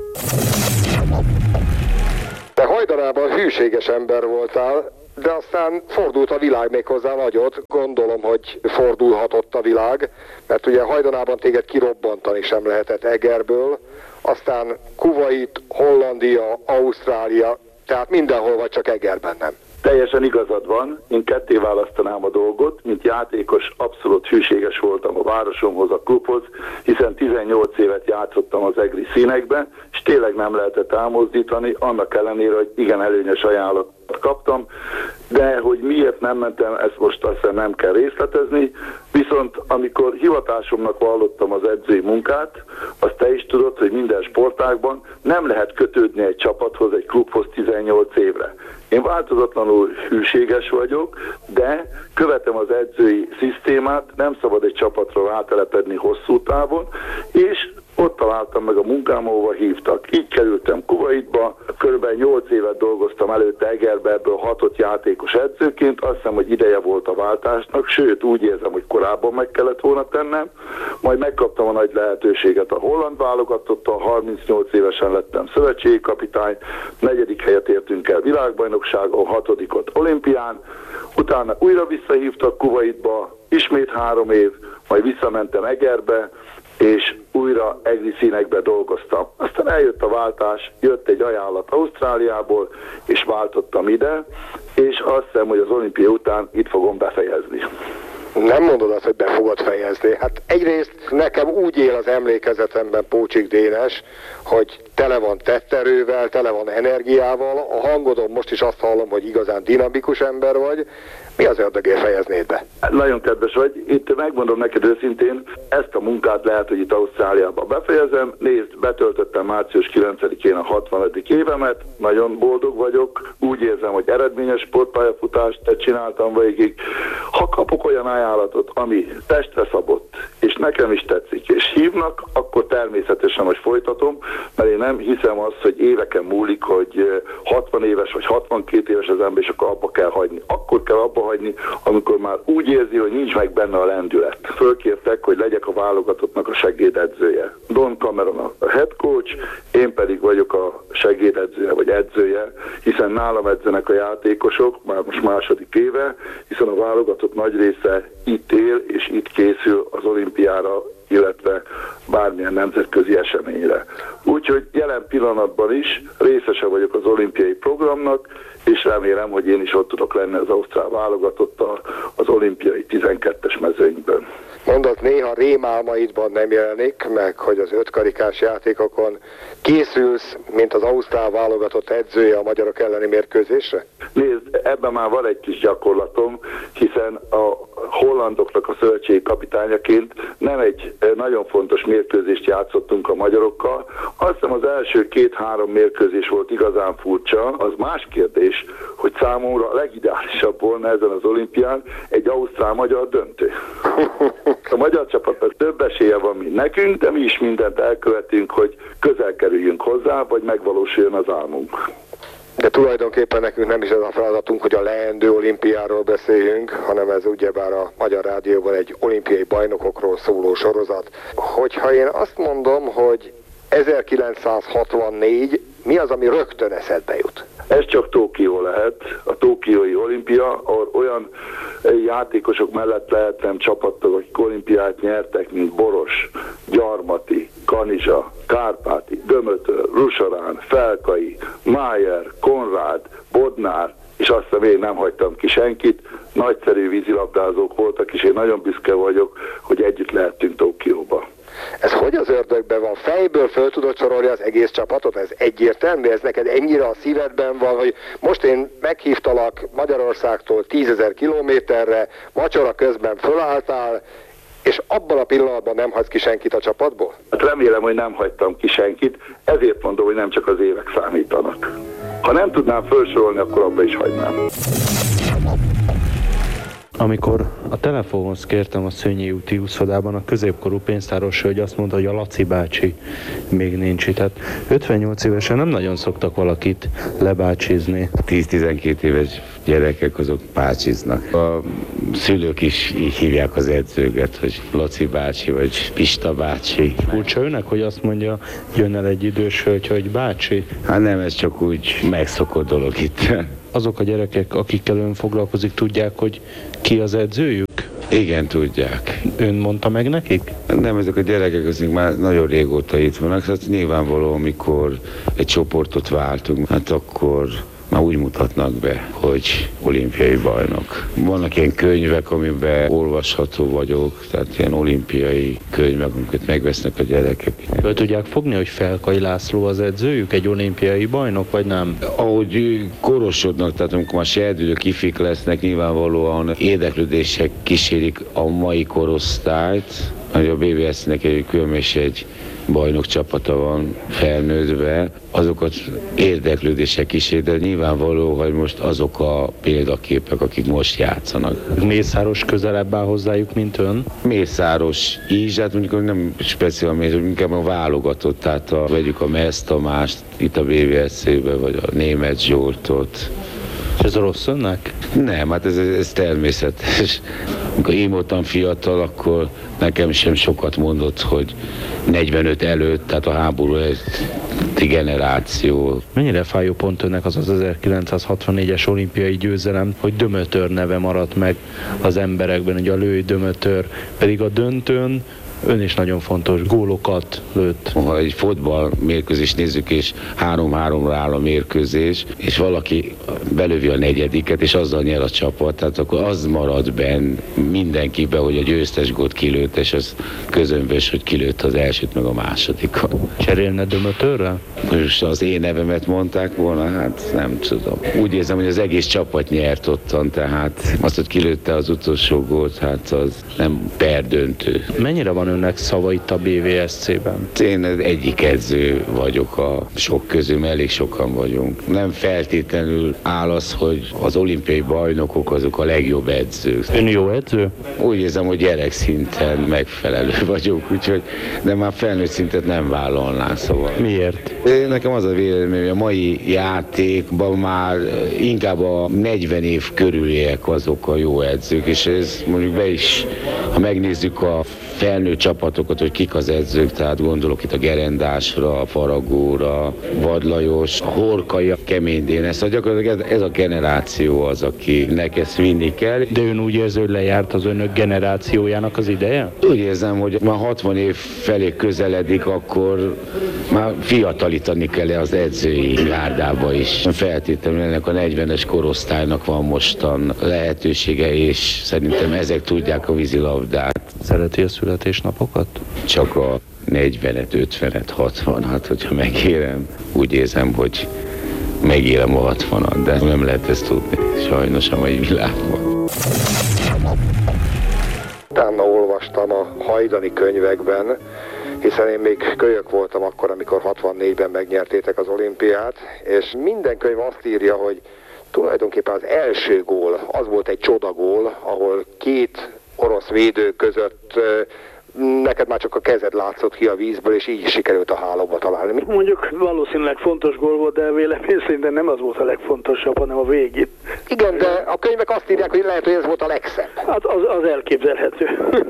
Te hajdanában hűséges ember voltál, de aztán fordult a világ méghozzá nagyot, gondolom, hogy fordulhatott a világ, mert ugye hajdanában téged kirobbantani sem lehetett Egerből, aztán Kuvait, Hollandia, Ausztrália, tehát mindenhol vagy, csak Egerben nem.
Teljesen igazad van, én ketté választanám a dolgot, mint játékos abszolút hűséges voltam a városomhoz, a klubhoz, hiszen tizennyolc évet játszottam az egri színekben, és tényleg nem lehetett elmozdítani, annak ellenére, hogy igen előnyös ajánlatot kaptam, de hogy miért nem mentem, ezt most azt hiszem nem kell részletezni, viszont amikor hivatásomnak vallottam az edzői munkát, azt te is tudod, hogy minden sportágban nem lehet kötődni egy csapathoz, egy klubhoz tizennyolc évre. Én változatlanul hűséges vagyok, de követem az edzői szisztémát, nem szabad egy csapatra rátelepedni hosszú távon, és ott találtam meg a munkám, ahova hívtak. Így kerültem Kuwaitba, körülbelül nyolc évet dolgoztam előtte Egerbe, ebből hatot játékos edzőként, azt hiszem, hogy ideje volt a váltásnak, sőt úgy érzem, hogy korábban meg kellett volna tennem, majd megkaptam a nagy lehetőséget a holland válogatottal, harmincnyolc évesen lettem szövetségi kapitány, negyedik helyet értünk el világbajnokságon, hatodikot olimpián, utána újra visszahívtak Kuwaitba, ismét három év, majd visszamentem Egerbe, és újra egri színekbe dolgoztam. Aztán eljött a váltás, jött egy ajánlat Ausztráliából, és váltottam ide, és azt hiszem, hogy az olimpia után itt fogom befejezni.
Nem mondod azt, hogy be fogod fejezni. Hát egyrészt nekem úgy él az emlékezetemben Pócsik Dénes, hogy tele van tetterővel, tele van energiával, a hangodon most is azt hallom, hogy igazán dinamikus ember vagy. Mi az ördögért fejeznéd be?
Nagyon kedves vagy. Itt megmondom neked őszintén, ezt a munkát lehet, hogy itt Ausztráliában befejezem. Nézd, betöltöttem március kilencedikén a hatvanedik évemet, nagyon boldog vagyok, úgy érzem, hogy eredményes sportpályafutást csináltam végig. Ha kapok olyan ajánlatot, ami testre szabott, és nekem is tetszik, és hívnak, akkor természetesen, hogy folytatom, mert én nem hiszem azt, hogy éveken múlik, hogy hatvan éves vagy hatvankét éves az ember, és akkor abba kell hagyni. Akkor kell abba hagyni, amikor már úgy érzi, hogy nincs meg benne a lendület. Fölkértek, hogy legyek a válogatottnak a segédedzője. Don Cameron a head coach, én pedig vagyok a segédedzője, vagy edzője, hiszen nálam edzenek a játékosok, már most második éve, hiszen a válogatott nagy része itt él, és itt készül az olimpiára illetve bármilyen nemzetközi eseményre. Úgyhogy jelen pillanatban is részese vagyok az olimpiai programnak, és remélem, hogy én is ott tudok lenni az ausztrál válogatottal az olimpiai tizenkettes mezőnyben.
Mondod, néha rémálmaidban nem jelenik meg, hogy az ötkarikás játékokon készülsz, mint az ausztrál válogatott edzője a magyarok elleni mérkőzésre?
Nézd, ebben már van egy kis gyakorlatom, hiszen a hollandoknak a szövetségi kapitányaként nem egy nagyon fontos mérkőzést játszottunk a magyarokkal. Azt hiszem az első két-három mérkőzés volt igazán furcsa. Az más kérdés, hogy számomra a legideálisabb volna ezen az olimpián egy ausztrál-magyar döntő. A magyar csapatnak több esélye van, mint nekünk, de mi is mindent elkövetünk, hogy közel kerüljünk hozzá, vagy megvalósuljon az álmunk.
De tulajdonképpen nekünk nem is ez a feladatunk, hogy a leendő olimpiáról beszéljünk, hanem ez ugyebár a Magyar Rádióban egy olimpiai bajnokokról szóló sorozat. Hogyha én azt mondom, hogy ezerkilencszázhatvannégy, mi az, ami rögtön eszedbe jut?
Ez csak Tokió lehet, a tokiói olimpia, ahol olyan játékosok mellett lehetnem csapattag, akik olimpiát nyertek, mint Boros, Gyarmati, Kanizsa, Kárpáti, Dömötör, Rusarán, Felkai, Májer, Konrád, Bodnár, és azt hiszem én nem hagytam ki senkit. Nagyszerű vízilabdázók voltak, és én nagyon büszke vagyok, hogy együtt lehettünk Tokióba.
Ez hogy az ördögben van? Fejből föl tudod sorolni az egész csapatot? Ez egyértelmű? Ez neked ennyire a szívedben van, hogy most én meghívtalak Magyarországtól tízezer kilométerre, vacsora közben fölálltál, és abban a pillanatban nem hagysz ki senkit a csapatból?
Hát remélem, hogy nem hagytam ki senkit, ezért mondom, hogy nem csak az évek számítanak. Ha nem tudnám felsorolni, akkor abba is hagynám.
Amikor a telefonhoz kértem a Szőnyi úti úszodában, a középkorú pénztáros hölgy azt mondta, hogy a Laci bácsi még nincs itt. Hát ötvennyolc évesen nem nagyon szoktak valakit lebácsizni.
tíz-tizenkét éves gyerekek azok bácsiznak. A szülők is így hívják az edzőket, hogy Laci bácsi vagy Pista bácsi.
Furcsa önnek, hogy azt mondja, jön el egy idős hölgy, hogy bácsi?
Hát nem, ez csak úgy megszokott dolog itt.
Azok a gyerekek, akikkel ön foglalkozik, tudják, hogy ki az edzőjük?
Igen, tudják.
Ön mondta meg nekik?
Nem, ezek a gyerekek azok már nagyon régóta itt vannak. Hát nyilvánvaló, amikor egy csoportot váltunk, hát akkor már úgy mutatnak be, hogy olimpiai bajnok. Vannak ilyen könyvek, amiben olvasható vagyok, tehát ilyen olimpiai könyvek, amiket megvesznek a gyerekek.
Föl tudják fogni, hogy Felkai László az edzőjük, egy olimpiai bajnok, vagy nem?
Ahogy korosodnak, tehát amikor már serdülők ifik lesznek, nyilvánvalóan érdeklődések kísérik a mai korosztályt, hogy a bé vé es-nek egy különben is egy bajnok csapata van felnőttve, azokat érdeklődések is, de nyilvánvaló, hogy most azok a példaképek, akik most játszanak.
Mészáros közelebb áll hozzájuk, mint ön?
Mészáros is, hát mondjuk nem speciál Mészáros, inkább a válogatott, tehát a, vegyük a Mersz Tamást itt a bé vé es-be, vagy a Németh Zsoltot.
És ez rossz önnek?
Nem, hát ez, ez természetes. Amikor én voltam fiatal, akkor nekem sem sokat mondott, hogy negyvenöt előtt, tehát a háború egy generáció.
Mennyire fájó pont önnek az az ezerkilencszázhatvannégyes olimpiai győzelem, hogy Dömötör neve maradt meg az emberekben, hogy a Lőj Dömötör, pedig a döntőn ön is nagyon fontos gólokat lőtt.
Ha egy fotball mérkőzést nézzük, és három-háromra áll a mérkőzés, és valaki belövi a negyediket, és azzal nyer a csapat, tehát akkor az marad benn mindenkiben, hogy a győztes gólt kilőtt, és az közömbös, hogy kilőtt az elsőt, meg a másodikat.
Cserélne Dömötörrel?
Most az én nevemet mondták volna, hát nem tudom. Úgy érzem, hogy az egész csapat nyert ottan, tehát azt, hogy kilőtte az utolsó gólt, hát az nem perdöntő.
Mennyire van önnek szava itt a bé vé es cé-ben?
Én egyik edző vagyok a sok közül, mert elég sokan vagyunk. Nem feltétlenül áll az, hogy az olimpiai bajnokok azok a legjobb edzők.
Ön jó edző?
Úgy érzem, hogy gyerek szinten megfelelő vagyok, úgyhogy, de már felnőtt szintet nem vállalnám, szóval.
Miért?
Nekem az a véleményem, hogy a mai játékban már inkább a negyven év körüliek azok a jó edzők, és ez mondjuk be is, ha megnézzük a felnőtt csapatokat, hogy kik az edzők, tehát gondolok itt a Gerendásra, a Faragóra, Vadlajos, a Horkai, a Kemény Dénes, szóval gyakorlatilag ez, ez a generáció az, akinek ezt vinni kell.
De ön úgy érzi, hogy lejárt az önök generációjának az ideje?
Úgy érzem, hogy már hatvan év felé közeledik, akkor már fiatalítani kell az edzői gárdába is. Feltétlenül ennek a negyvenes korosztálynak van mostan lehetősége, és szerintem ezek tudják a vízilabdát.
Szereti a születésnapokat?
Csak a negyvenet, ötvenet, hatvanat, hogyha megérem. Úgy érzem, hogy megélem a hatvanat, de nem lehet ezt tudni, sajnos a mai világban.
Utána olvastam a hajdani könyvekben, hiszen én még kölyök voltam akkor, amikor hatvannégyben megnyertétek az olimpiát, és minden könyv azt írja, hogy tulajdonképpen az első gól, az volt egy csodagól, ahol két orosz védő között neked már csak a kezed látszott ki a vízből, és így is sikerült a hálóba találni.
Mondjuk valószínűleg fontos gól volt, de vélemény szerint nem az volt a legfontosabb, hanem a végét.
Igen, de a könyvek azt írják, hogy lehet, hogy ez volt a legszebb.
Hát az, az elképzelhető.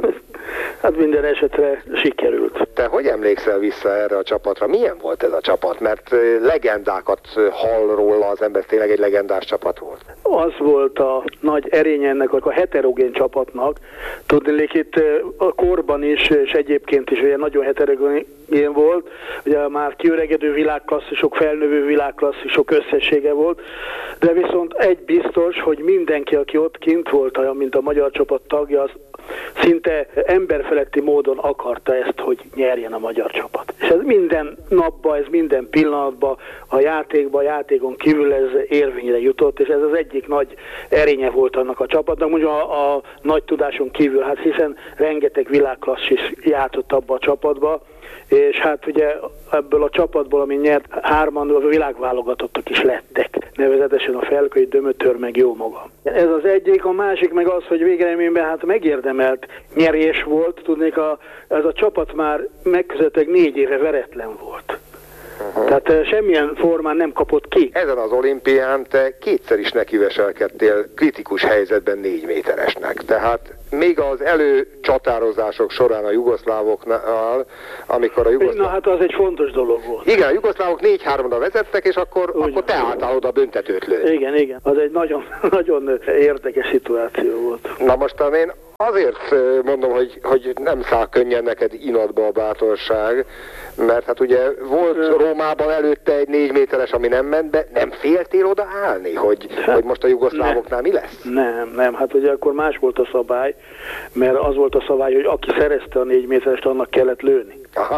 Hát minden esetre sikerült.
Te hogy emlékszel vissza erre a csapatra? Milyen volt ez a csapat? Mert legendákat hall róla az ember, tényleg egy legendás csapat volt.
Az volt a nagy erénye ennek a heterogén csapatnak. Tudnék itt a korban is, és egyébként is ugye nagyon heterogén volt. Ugye már kiöregedő világklasszisok, felnövő világklasszisok összessége volt. De viszont egy biztos, hogy mindenki, aki ott kint volt, mint a magyar csapat tagja, az szinte emberfeletti módon akarta ezt, hogy nyerjen a magyar csapat. És ez minden napban, ez minden pillanatban, a játékban, a játékon kívül ez érvényre jutott, és ez az egyik nagy erénye volt annak a csapatnak, mondjuk a, a nagy tudáson kívül, hát hiszen rengeteg világklasszis játszott abba a csapatba, és hát ugye ebből a csapatból, ami nyert, hárman a világválogatottak is lettek, nevezetesen a Felkai, Dömötör, meg jó maga. Ez az egyik, a másik meg az, hogy végeredményben hát megérdemelt nyerés volt, tudnék, a, ez a csapat már megközelítőleg négy éve veretlen volt. Uh-huh. Tehát semmilyen formán nem kapott ki.
Ezen az olimpián te kétszer is nekiveselkedtél kritikus helyzetben négy méteresnek. Tehát még az előcsatározások során a jugoszlávoknál, amikor a jugoszlávok...
Na hát az egy fontos dolog volt.
Igen, a jugoszlávok négy háromra vezettek, és akkor, akkor te álltál oda büntetőt lőni.
Igen, igen. Az egy nagyon, nagyon érdekes szituáció volt.
Na mostan én azért mondom, hogy, hogy nem száll könnyen neked inadba a bátorság, mert hát ugye volt Rómában előtte egy négy méteres, ami nem ment be, nem féltél oda állni, hogy, hát, hogy most a jugoszlávoknál mi lesz?
Nem, nem, hát ugye akkor más volt a szabály, mert az volt a szabály, hogy aki szerezte a négy méterest, annak kellett lőni.
Aha.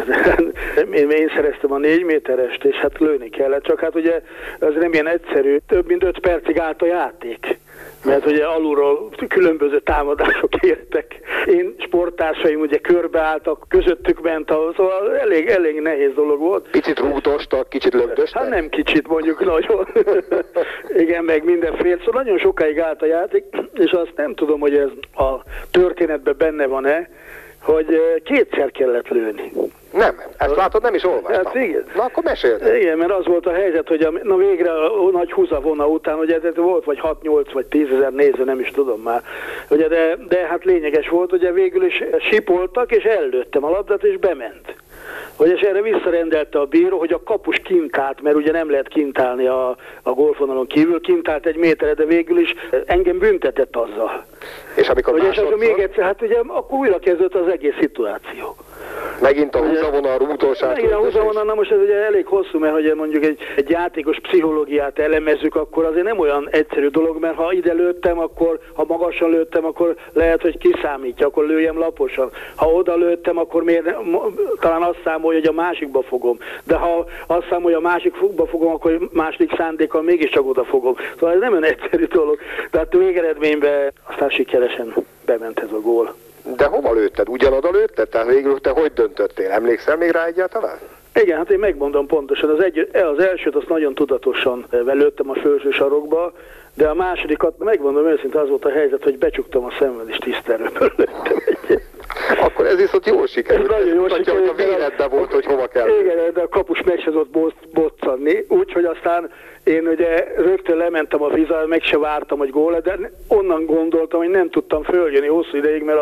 Én, én szereztem a négy méterest, és hát lőni kellett, csak hát ugye ez nem ilyen egyszerű, több mint öt percig állt a játék. Mert ugye alulról különböző támadások értek. Én sporttársaim ugye körbeálltak, közöttük ment, a, szóval elég, elég nehéz dolog volt.
Picit rúgdostak, kicsit lögdöstek?
Hát nem kicsit, mondjuk nagyon. Igen, meg mindenféle. Szóval nagyon sokáig állt a játék, és azt nem tudom, hogy ez a történetben benne van-e, hogy kétszer kellett lőni.
Nem, ezt látod, nem is olvastam.
Hát igen.
Na akkor mesélj.
Igen, mert az volt a helyzet, hogy a, na végre a nagy húzavona után, ugye ez volt vagy hat-nyolc vagy tízezer néző, nem is tudom már. Ugye, de, de hát lényeges volt, ugye végül is sipoltak, és ellőttem a labdát, és bement. Hogy és erre visszarendelte a bíró, hogy a kapus kint állt, mert ugye nem lehet kint állni a, a gólvonalon kívül, kint állt egy méterre, de végül is engem büntetett azzal.
És amikor
hogy
másodszor...
És még egyszer, hát ugye akkor újra kezdődött az egész szituáció.
Megint a húzavonal, rúgóság.
Megint a húzavonal, na most ez ugye elég hosszú, mert hogy mondjuk egy, egy játékos pszichológiát elemezzük, akkor azért nem olyan egyszerű dolog, mert ha ide lőttem, akkor, ha magasan lőttem, akkor lehet, hogy kiszámítja, akkor lőjem laposan. Ha oda lőttem, akkor miért, talán azt számolja, hogy a másikba fogom. De ha azt számolja, a másikba fogom, akkor második szándékkal mégiscsak oda fogom. Szóval ez nem olyan egyszerű dolog. De hát végeredményben aztán sikeresen bement ez a gól.
De hova lőtted? Ugyanoda lőtted? Tehát végül te hogy döntöttél? Emlékszel még rá egyáltalán?
Igen, hát én megmondom pontosan. Az, egy, az elsőt azt nagyon tudatosan lőttem a felső sarokba, de a másodikat, megmondom őszintén, az volt a helyzet, hogy becsuktam a szemed, és tiszterőből lőttem egyet.
Akkor ez viszont jól sikerült.
Ez nagyon jól
sikerült. Hogy a véletben volt, hogy hova kell.
Igen, de a kapus meg se tudott boccanni, úgyhogy aztán én ugye rögtön lementem a vízzel, meg se vártam, hogy gól, de onnan gondoltam, hogy nem tudtam följönni hosszú ideig, mert a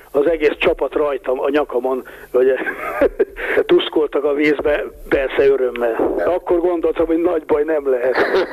az egész csapat rajtam, a nyakamon, hogy tuszkoltak a vízbe, persze örömmel. Akkor gondoltam, hogy nagy baj nem lehet.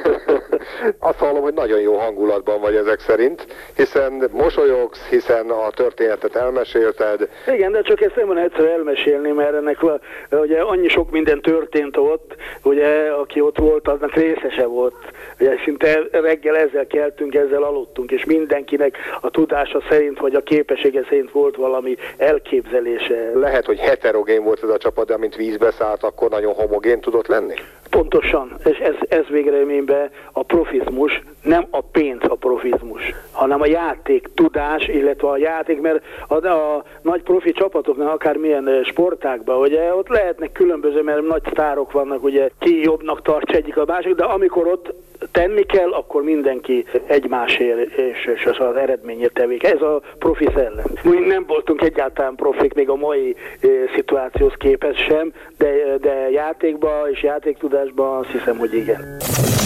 Azt hallom, hogy nagyon jó hangulatban vagy ezek szerint, hiszen mosolyogsz, hiszen a történetet elmesélted.
Igen, de csak ezt nem van egyszer elmesélni, mert ennek ugye annyi sok minden történt ott, ugye aki ott volt, aznak részese volt. Ugye szinte reggel ezzel keltünk, ezzel aludtunk, és mindenkinek a tudása szerint, vagy a képessége szerint volt valami elképzelése.
Lehet, hogy heterogén volt ez a csapat, de amint vízbe szállt, akkor nagyon homogén tudott lenni?
Pontosan, és ez, ez végeredményben a profizmus, nem a pénz a profizmus, hanem a játék tudás, illetve a játék, mert a, a nagy profi csapatoknál, akármilyen sportákban, ugye ott lehetnek különböző, mert nagy sztárok vannak, ugye ki jobbnak tartsa egyik a másik, de amikor ott tenni kell, akkor mindenki egymásért és, és az, az eredményért tevék. Ez a profi szellem. Mi nem voltunk egyáltalán profik, még a mai e, szituációhoz képest sem, de, de játékban és játéktudásban azt hiszem, hogy igen.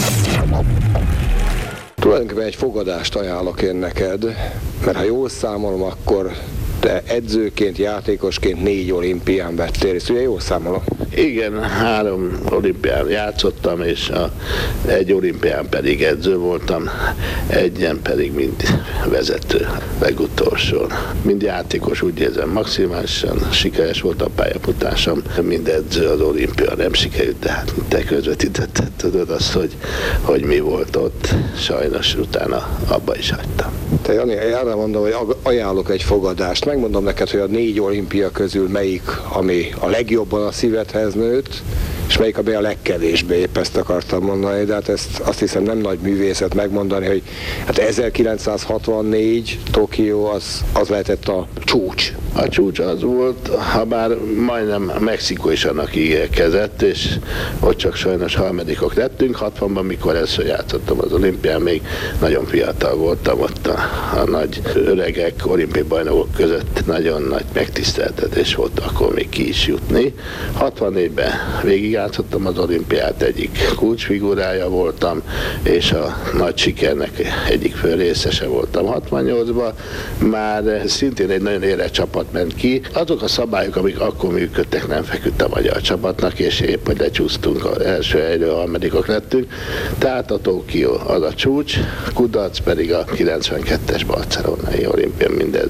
Tulajdonképpen egy fogadást ajánlok én neked, mert ha jól számolom, akkor te edzőként, játékosként négy olimpián vettél részt, ugye jól számolom?
Igen, három olimpián játszottam, és a, egy olimpián pedig edző voltam, egyen pedig mind vezető, legutolsón. Mind játékos, úgy érzem, maximálisan sikeres volt a pályafutásom, mind edző az olimpia nem sikerült, de hát te közvetítetted, tudod azt, hogy, hogy mi volt ott, sajnos utána abba is hagytam.
Te Jani, arra mondom, hogy ajánlok egy fogadást. Megmondom neked, hogy a négy olimpia közül melyik, ami a legjobban a szívedhez nőtt, és melyik, ami a legkevésbé, épp ezt akartam mondani, de hát ezt azt hiszem nem nagy művészet megmondani, hogy hát ezerkilencszázhatvannégy Tokió az, az lehetett a csúcs.
A csúcs az volt, ha bár majdnem Mexikó is annak ígérkezett, és ott csak sajnos harmadikok lettünk. hatvanban, mikor először játszottam az olimpián, még nagyon fiatal voltam ott a, a nagy öregek, olimpiai bajnokok között. Nagyon nagy megtiszteltetés volt akkor még ki is jutni. hatvannégyben végigjátszottam az olimpiát, egyik kulcsfigurája voltam, és a nagy sikernek egyik fő részese voltam. hatvannyolcban már szintén egy nagyon éles csapat ment ki. Azok a szabályok, amik akkor működtek, nem feküdt a magyar csapatnak, és épp, hogy lecsúsztunk, az első helyről harmadikok lettünk. Tehát a Tokió az a csúcs, kudarc pedig a kilencvenkettes barcelonai olimpia, mindez